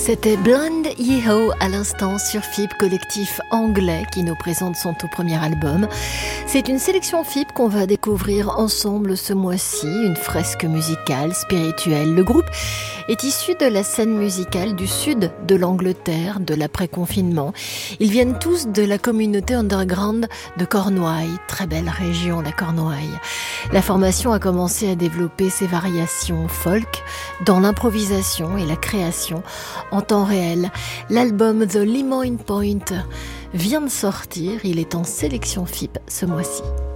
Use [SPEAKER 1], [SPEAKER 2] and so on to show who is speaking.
[SPEAKER 1] C'était Blind Yeehaw à l'instant sur FIP, collectif anglais qui nous présente son tout premier album. C'est une sélection FIP qu'on va découvrir ensemble ce mois-ci, une fresque musicale, spirituelle. Le groupe est issu de la scène musicale du sud de l'Angleterre, de l'après-confinement. Ils viennent tous de la communauté underground de Cornouailles, très belle région la Cornouailles. La formation a commencé à développer ses variations folk dans l'improvisation et la création en temps réel. L'album The Lemoyne Point vient de sortir, il est en sélection FIP ce mois-ci.